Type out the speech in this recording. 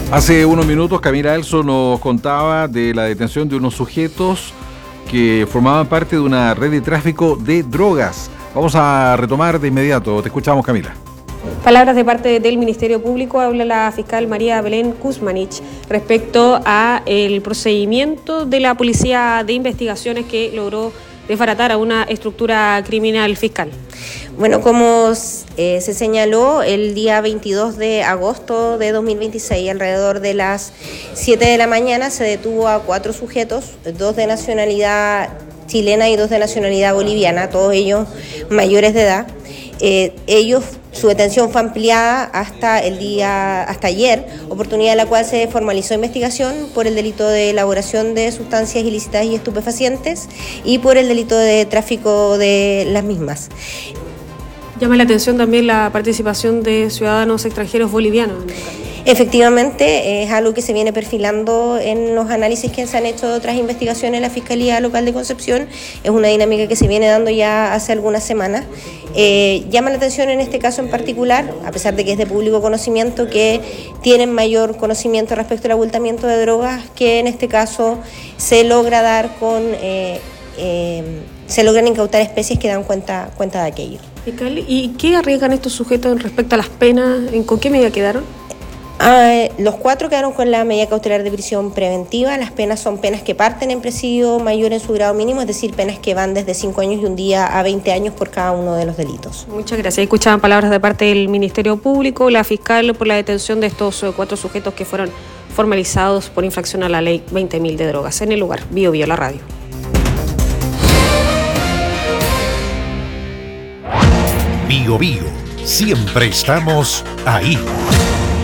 Hace unos minutos Camila Elso nos contaba de la detención de unos sujetos que formaban parte de una red de tráfico de drogas. Vamos a retomar de inmediato. Te escuchamos, Camila. Palabras de parte del Ministerio Público. Habla la fiscal María Belén Kuzmanich respecto a el procedimiento de la Policía de Investigaciones que logró desbaratar a una estructura criminal fiscal. Bueno, como se señaló, el día 22 de agosto de 2026, alrededor de las 7 de la mañana, se detuvo a 4 sujetos, 2 de nacionalidad chilena y 2 de nacionalidad boliviana, todos ellos mayores de edad. Su detención fue ampliada hasta ayer, oportunidad en la cual se formalizó investigación por el delito de elaboración de sustancias ilícitas y estupefacientes y por el delito de tráfico de las mismas. Llama la atención también la participación de ciudadanos extranjeros bolivianos. Efectivamente, es algo que se viene perfilando en los análisis que se han hecho de otras investigaciones en la Fiscalía Local de Concepción. Es una dinámica que se viene dando ya hace algunas semanas. Llama la atención en este caso en particular, a pesar de que es de público conocimiento, que tienen mayor conocimiento respecto al abultamiento de drogas, que en este caso se logra dar se logran incautar especies que dan cuenta de aquello. ¿Y qué arriesgan estos sujetos respecto a las penas? ¿Con qué medida quedaron? Los 4 quedaron con la medida cautelar de prisión preventiva. Las penas son penas que parten en presidio mayor en su grado mínimo, es decir, penas que van desde 5 años y un día a 20 años por cada uno de los delitos. Muchas gracias. Escuchaban palabras de parte del Ministerio Público, la fiscal, por la detención de estos 4 sujetos que fueron formalizados por infracción a la ley 20.000 de drogas. En el lugar, Bio la radio. Bio, siempre estamos ahí.